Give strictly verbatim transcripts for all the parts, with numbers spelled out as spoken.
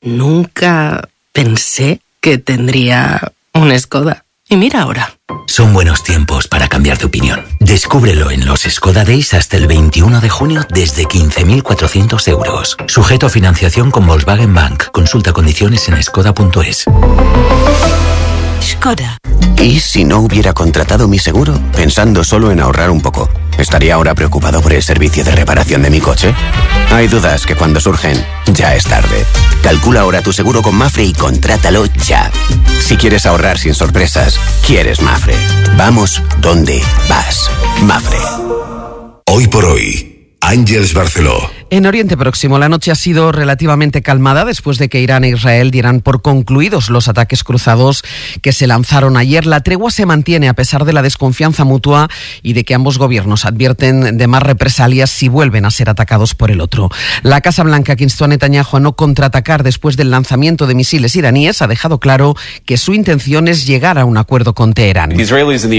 Nunca pensé que tendría un Skoda. Y mira ahora. Son buenos tiempos para cambiar de opinión. Descúbrelo en los Skoda Days hasta el veintiuno de junio desde quince mil cuatrocientos euros. Sujeto a financiación con Volkswagen Bank. Consulta condiciones en skoda punto es. Skoda. ¿Y si no hubiera contratado mi seguro? Pensando solo en ahorrar un poco. ¿Estaría ahora preocupado por el servicio de reparación de mi coche? Hay dudas que cuando surgen, ya es tarde. Calcula ahora tu seguro con Mafre y contrátalo ya. Si quieres ahorrar sin sorpresas, quieres Mafre. Vamos donde vas. Mafre. Hoy por hoy, Ángeles Barceló. En Oriente Próximo, la noche ha sido relativamente calmada después de que Irán e Israel dieran por concluidos los ataques cruzados que se lanzaron ayer. La tregua se mantiene a pesar de la desconfianza mutua y de que ambos gobiernos advierten de más represalias si vuelven a ser atacados por el otro. La Casa Blanca, que instó a Netanyahu a no contraatacar después del lanzamiento de misiles iraníes, ha dejado claro que su intención es llegar a un acuerdo con Teherán. El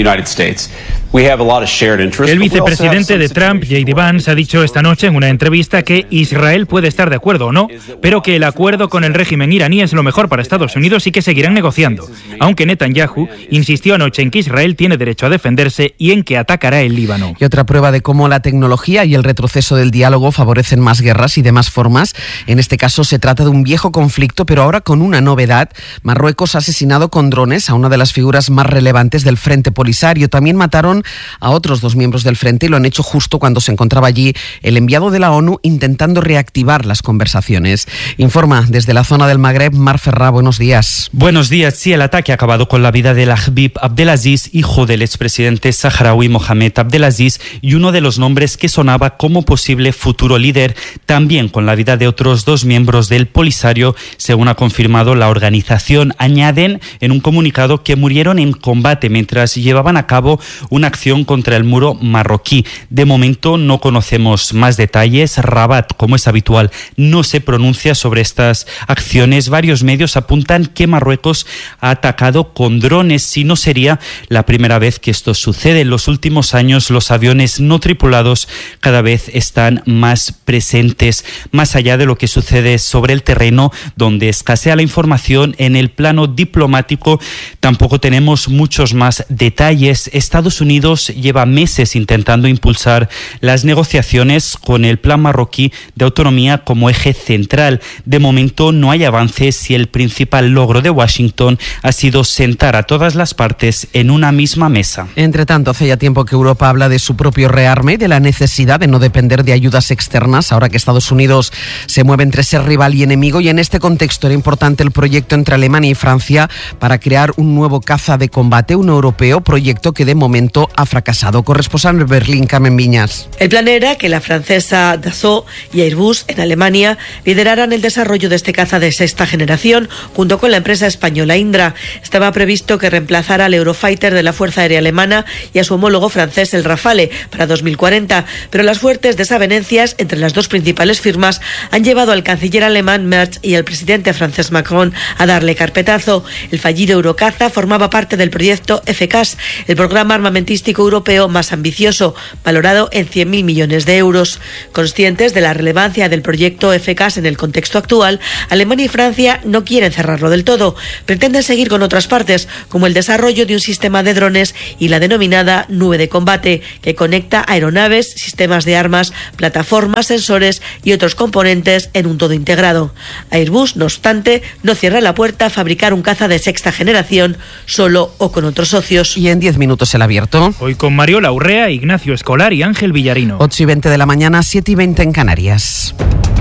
vicepresidente de Trump, J D Vance, ha dicho esta noche en una entrevista que Israel puede estar de acuerdo o no, pero que el acuerdo con el régimen iraní es lo mejor para Estados Unidos y que seguirán negociando, aunque Netanyahu insistió anoche en que Israel tiene derecho a defenderse y en que atacará el Líbano. Y otra prueba de cómo la tecnología y el retroceso del diálogo favorecen más guerras y de más formas. En este caso se trata de un viejo conflicto, pero ahora con una novedad. Marruecos ha asesinado con drones a una de las figuras más relevantes del Frente Polisario. También mataron a otros dos miembros del Frente y lo han hecho justo cuando se encontraba allí el enviado de la ONU intentando reactivar las conversaciones. Informa desde la zona del Magreb, Mar Ferrá, buenos días. Buenos días. Sí, el ataque ha acabado con la vida del Habib Abdelaziz, hijo del expresidente saharaui Mohamed Abdelaziz, y uno de los nombres que sonaba como posible futuro líder, también con la vida de otros dos miembros del Polisario, según ha confirmado la organización. Añaden en un comunicado que murieron en combate mientras llevaban a cabo una acción contra el muro marroquí. De momento no conocemos más detalles. Rabat, como es habitual, no se pronuncia sobre estas acciones. Varios medios apuntan que Marruecos ha atacado con drones, si no sería la primera vez que esto sucede. En los últimos años los aviones no tripulados cada vez están más presentes. Más allá de lo que sucede sobre el terreno, donde escasea la información, en el plano diplomático tampoco tenemos muchos más detalles. Estados Unidos lleva meses intentando impulsar las negociaciones con el plan marroquí de autonomía como eje central. De momento no hay avances y el principal logro de Washington ha sido sentar a todas las partes en una misma mesa. Entre tanto, hace ya tiempo que Europa habla de su propio rearme y de la necesidad de no depender de ayudas externas, ahora que Estados Unidos se mueve entre ser rival y enemigo, y en este contexto era importante el proyecto entre Alemania y Francia para crear un nuevo caza de combate, un europeo, proyecto que de momento ha fracasado. Corresponsal en Berlín, Carmen Viñas. El plan era que la francesa Dassault y Airbus en Alemania lideraran el desarrollo de este caza de sexta generación junto con la empresa española Indra. Estaba previsto que reemplazara al Eurofighter de la Fuerza Aérea Alemana y a su homólogo francés el Rafale para dos mil cuarenta, pero las fuertes desavenencias entre las dos principales firmas han llevado al canciller alemán Merz y al presidente francés Macron a darle carpetazo. El fallido Eurocaza formaba parte del proyecto F C A S, el programa armamentístico europeo más ambicioso, valorado en cien mil millones de euros. Conscientes de la relevancia del proyecto F C A S en el contexto actual, Alemania y Francia no quieren cerrarlo del todo. Pretenden seguir con otras partes, como el desarrollo de un sistema de drones y la denominada nube de combate, que conecta aeronaves, sistemas de armas, plataformas, sensores y otros componentes en un todo integrado. Airbus, no obstante, no cierra la puerta a fabricar un caza de sexta generación, solo o con otros socios. Y en diez minutos el abierto. Hoy con Mariola Urrea, Ignacio Escolar y Ángel Villarino. ocho y veinte de la mañana, siete y veinte en Canarias.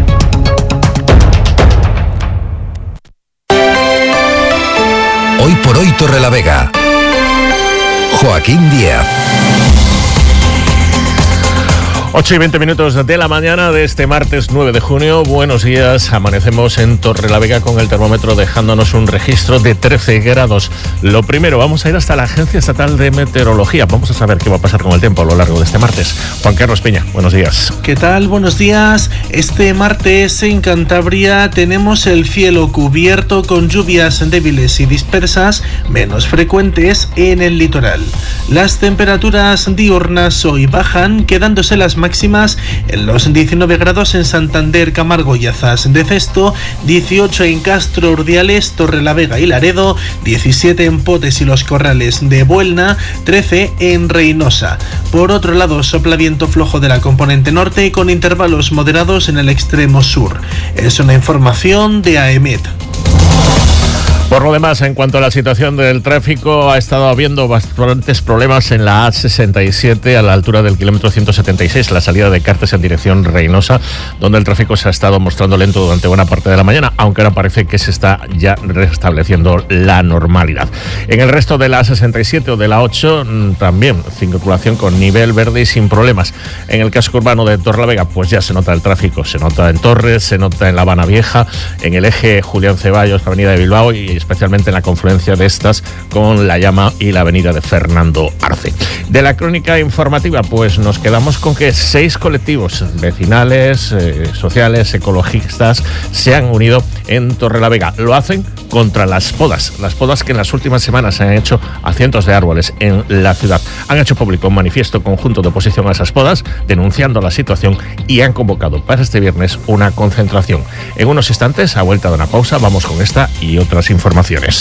Hoy por hoy Torrelavega. Joaquín Díaz. ocho y veinte minutos de la mañana de este martes nueve de junio. Buenos días. Amanecemos en Torrelavega con el termómetro dejándonos un registro de trece grados. Lo primero, vamos a ir hasta la Agencia Estatal de Meteorología. Vamos a saber qué va a pasar con el tiempo a lo largo de este martes. Juan Carlos Peña, buenos días. ¿Qué tal? Buenos días. Este martes en Cantabria tenemos el cielo cubierto con lluvias débiles y dispersas, menos frecuentes en el litoral. Las temperaturas diurnas hoy bajan, quedándose las máximas en los diecinueve grados en Santander, Camargo y Azas de Cesto, dieciocho en Castro, Urdiales, Torrelavega y Laredo, diecisiete en Potes y Los Corrales de Buelna, trece en Reynosa. Por otro lado, sopla viento flojo de la componente norte con intervalos moderados en el extremo sur. Es una información de A E M E T. Por lo demás, en cuanto a la situación del tráfico, ha estado habiendo bastantes problemas en la A sesenta y siete a la altura del kilómetro ciento setenta y seis, la salida de Cartes en dirección Reynosa, donde el tráfico se ha estado mostrando lento durante buena parte de la mañana, aunque ahora parece que se está ya restableciendo la normalidad. En el resto de la A sesenta y siete o de la ocho, también circulación con nivel verde y sin problemas. En el casco urbano de Torrelavega, pues ya se nota el tráfico, se nota en Torres, se nota en La Habana Vieja, en el eje Julián Ceballos, avenida de Bilbao y especialmente en la confluencia de estas con La Llama y la avenida de Fernando Arce. De la crónica informativa, pues nos quedamos con que seis colectivos vecinales, eh, sociales, ecologistas se han unido en Torrelavega. Lo hacen contra las podas, las podas que en las últimas semanas se han hecho a cientos de árboles en la ciudad. Han hecho público un manifiesto conjunto de oposición a esas podas, denunciando la situación, y han convocado para este viernes una concentración. En unos instantes, a vuelta de una pausa, vamos con esta y otras informaciones.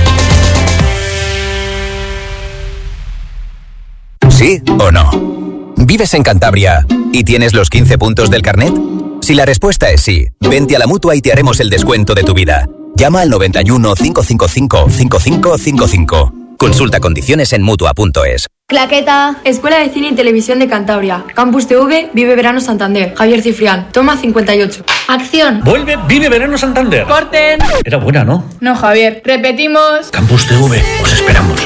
¿Sí o no? ¿Vives en Cantabria y tienes los quince puntos del carnet? Si la respuesta es sí, vente a la Mutua y te haremos el descuento de tu vida. Llama al noventa y uno, cinco cinco cinco, cinco cinco cinco cinco. Consulta condiciones en mutua punto es. Claqueta. Escuela de Cine y Televisión de Cantabria. Campus T V, Vive Verano Santander. Javier Cifrián. Toma cincuenta y ocho. Acción. Vuelve Vive Verano Santander. Corten. Era buena, ¿no? No, Javier. Repetimos. Campus T V. Os esperamos.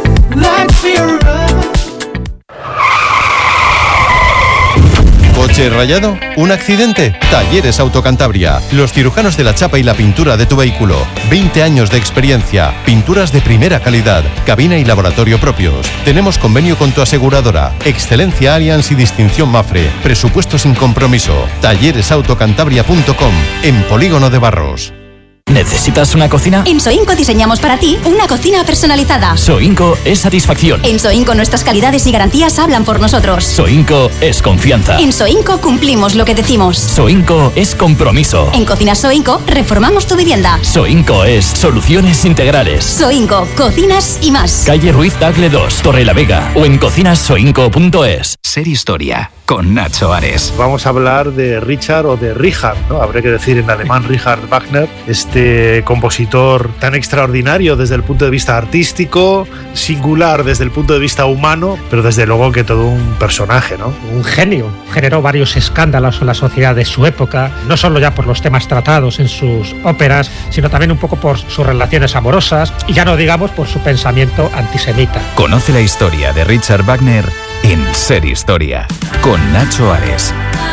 ¿Coche rayado? ¿Un accidente? Talleres Autocantabria. Los cirujanos de la chapa y la pintura de tu vehículo. veinte años de experiencia. Pinturas de primera calidad. Cabina y laboratorio propios. Tenemos convenio con tu aseguradora. Excelencia Allianz y distinción Mafre. Presupuesto sin compromiso. talleres autocantabria punto com. En Polígono de Barros. ¿Necesitas una cocina? En Soinco diseñamos para ti una cocina personalizada. Soinco es satisfacción. En Soinco nuestras calidades y garantías hablan por nosotros. Soinco es confianza. En Soinco cumplimos lo que decimos. Soinco es compromiso. En Cocinas Soinco reformamos tu vivienda. Soinco es soluciones integrales. Soinco, cocinas y más. Calle Ruiz Tagle dos, Torrelavega, o en cocinas soinco punto es. Ser Historia con Nacho Ares. Vamos a hablar de Richard o de Richard, ¿no? Habría que decir en alemán Richard Wagner, este compositor tan extraordinario desde el punto de vista artístico, singular desde el punto de vista humano, pero desde luego que todo un personaje, ¿no? Un genio. Generó varios escándalos en la sociedad de su época, no solo ya por los temas tratados en sus óperas, sino también un poco por sus relaciones amorosas y ya no digamos por su pensamiento antisemita. Conoce la historia de Richard Wagner en Ser Historia con Nacho Ares.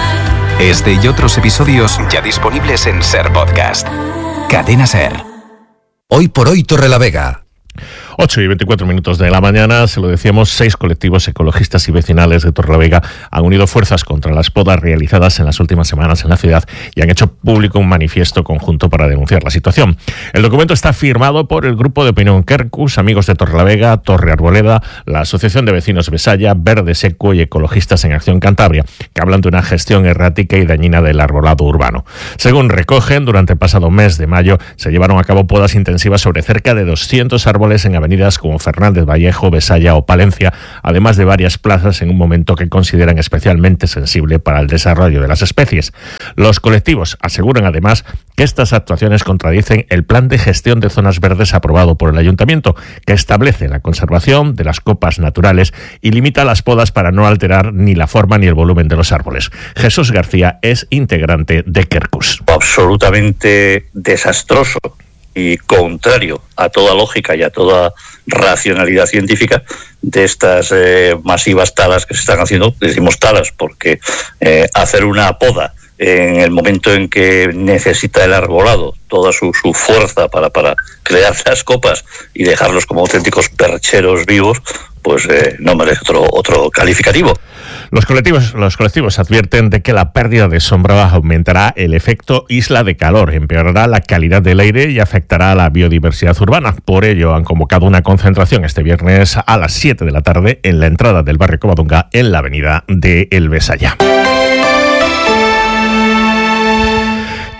Este y otros episodios ya disponibles en Ser Podcast. Cadena Ser. Hoy por hoy Torrelavega. ocho y veinticuatro minutos de la mañana, se lo decíamos, seis colectivos ecologistas y vecinales de Torrelavega han unido fuerzas contra las podas realizadas en las últimas semanas en la ciudad y han hecho público un manifiesto conjunto para denunciar la situación. El documento está firmado por el grupo de opinión Quercus, Amigos de Torrelavega, Torre Arboleda, la Asociación de Vecinos Besaya, Verde Seco y Ecologistas en Acción Cantabria, que hablan de una gestión errática y dañina del arbolado urbano. Según recogen, durante el pasado mes de mayo se llevaron a cabo podas intensivas sobre cerca de doscientos árboles en avenidas como Fernández Vallejo, Besaya o Palencia, además de varias plazas en un momento que consideran especialmente sensible para el desarrollo de las especies. Los colectivos aseguran además que estas actuaciones contradicen el plan de gestión de zonas verdes aprobado por el Ayuntamiento, que establece la conservación de las copas naturales y limita las podas para no alterar ni la forma ni el volumen de los árboles. Jesús García es integrante de Quercus. Absolutamente desastroso y contrario a toda lógica y a toda racionalidad científica de estas eh, masivas talas que se están haciendo. Decimos talas porque eh, hacer una poda en el momento en que necesita el arbolado toda su, su fuerza para, para crear las copas y dejarlos como auténticos percheros vivos, pues eh, no merece otro, otro calificativo. Los colectivos, los colectivos advierten de que la pérdida de sombra aumentará el efecto isla de calor, empeorará la calidad del aire y afectará a la biodiversidad urbana. Por ello han convocado una concentración este viernes a las siete de la tarde en la entrada del barrio Covadonga en la avenida de El Besaya.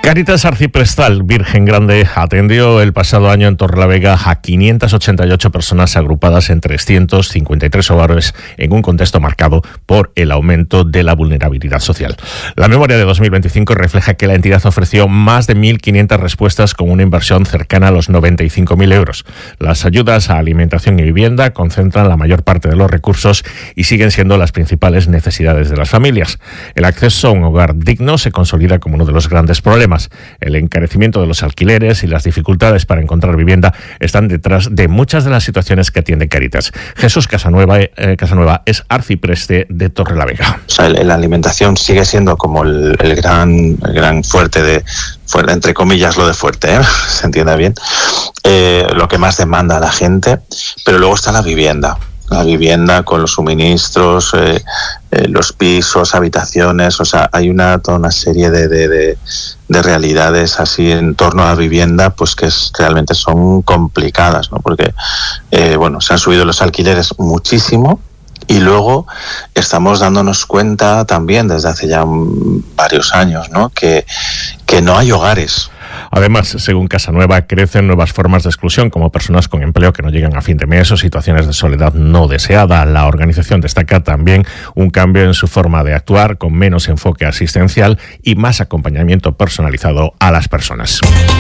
Cáritas Arciprestal Virgen Grande atendió el pasado año en Torrelavega a quinientas ochenta y ocho personas agrupadas en trescientos cincuenta y tres hogares en un contexto marcado por el aumento de la vulnerabilidad social. La memoria de dos mil veinticinco refleja que la entidad ofreció más de mil quinientas respuestas con una inversión cercana a los noventa y cinco mil euros. Las ayudas a alimentación y vivienda concentran la mayor parte de los recursos y siguen siendo las principales necesidades de las familias. El acceso a un hogar digno se consolida como uno de los grandes problemas. El encarecimiento de los alquileres y las dificultades para encontrar vivienda están detrás de muchas de las situaciones que atiende Cáritas. Jesús Casanueva, eh, Casanueva es arcipreste de Torrelavega. O sea, la alimentación sigue siendo como el, el gran el gran fuerte de fuerte, entre comillas lo de fuerte, ¿eh? Se entienda bien, eh, lo que más demanda a la gente, pero luego está la vivienda. La vivienda con los suministros, eh, eh, los pisos, habitaciones, o sea, hay una toda una serie de, de, de, de realidades así en torno a la vivienda, pues que es, realmente son complicadas, ¿no? Porque, eh, bueno, se han subido los alquileres muchísimo y luego estamos dándonos cuenta también desde hace ya varios años, ¿no? Que, que no hay hogares. Además, según Casanueva, crecen nuevas formas de exclusión, como personas con empleo que no llegan a fin de mes o situaciones de soledad no deseada. La organización destaca también un cambio en su forma de actuar, con menos enfoque asistencial y más acompañamiento personalizado a las personas.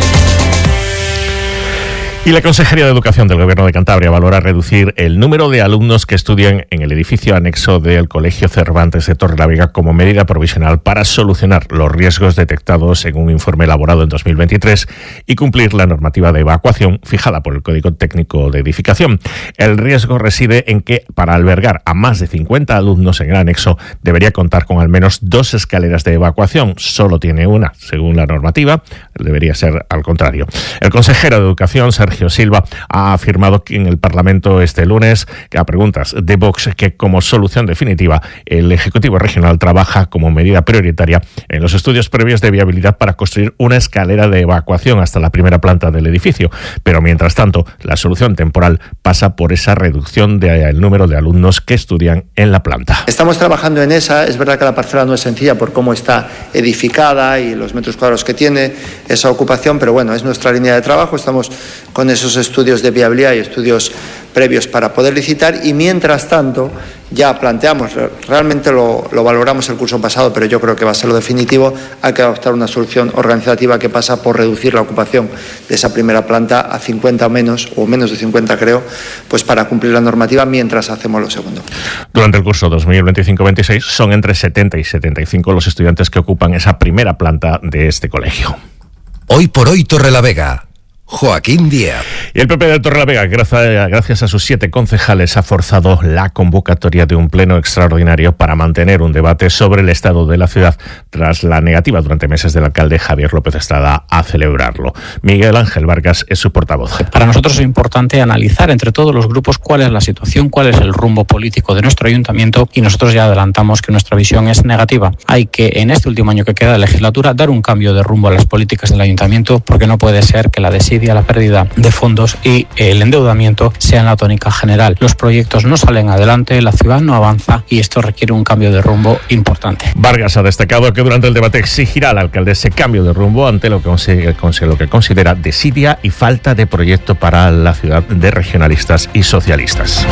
Y la Consejería de Educación del Gobierno de Cantabria valora reducir el número de alumnos que estudian en el edificio anexo del Colegio Cervantes de Torrelavega como medida provisional para solucionar los riesgos detectados en un informe elaborado en dos mil veintitrés y cumplir la normativa de evacuación fijada por el Código Técnico de Edificación. El riesgo reside en que para albergar a más de cincuenta alumnos en el anexo debería contar con al menos dos escaleras de evacuación. Solo tiene una, según la normativa. Debería ser al contrario. El consejero de Educación, Sergio Sergio Silva, ha afirmado que en el Parlamento este lunes, que a preguntas de Vox, que como solución definitiva el Ejecutivo Regional trabaja como medida prioritaria en los estudios previos de viabilidad para construir una escalera de evacuación hasta la primera planta del edificio. Pero mientras tanto, la solución temporal pasa por esa reducción del número de alumnos que estudian en la planta. Estamos trabajando en esa. Es verdad que la parcela no es sencilla por cómo está edificada y los metros cuadrados que tiene esa ocupación, pero bueno, es nuestra línea de trabajo. Estamos con esos estudios de viabilidad y estudios previos para poder licitar y mientras tanto ya planteamos, realmente lo, lo valoramos el curso pasado, pero yo creo que va a ser lo definitivo, hay que adoptar una solución organizativa que pasa por reducir la ocupación de esa primera planta a cincuenta o menos, o menos de cincuenta creo, pues para cumplir la normativa mientras hacemos lo segundo. Durante el curso dos mil veinticinco veintiséis son entre setenta y setenta y cinco los estudiantes que ocupan esa primera planta de este colegio. Hoy por hoy Torrelavega. Joaquín Díaz. Y el P P de Torrelavega, gracias, gracias a sus siete concejales, ha forzado la convocatoria de un pleno extraordinario para mantener un debate sobre el estado de la ciudad tras la negativa durante meses del alcalde Javier López Estrada a celebrarlo. Miguel Ángel Vargas es su portavoz. Para nosotros es importante analizar entre todos los grupos cuál es la situación, cuál es el rumbo político de nuestro ayuntamiento y nosotros ya adelantamos que nuestra visión es negativa. Hay que, en este último año que queda de legislatura, dar un cambio de rumbo a las políticas del ayuntamiento porque no puede ser que la desidia, la pérdida de fondos y el endeudamiento sean la tónica general. Los proyectos no salen adelante, la ciudad no avanza y esto requiere un cambio de rumbo importante. Vargas ha destacado que durante el debate exigirá al alcalde ese cambio de rumbo ante lo que, lo que considera desidia y falta de proyecto para la ciudad de regionalistas y socialistas.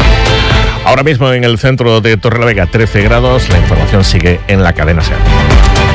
Ahora mismo en el centro de Torrelavega, trece grados, la información sigue en la cadena SER.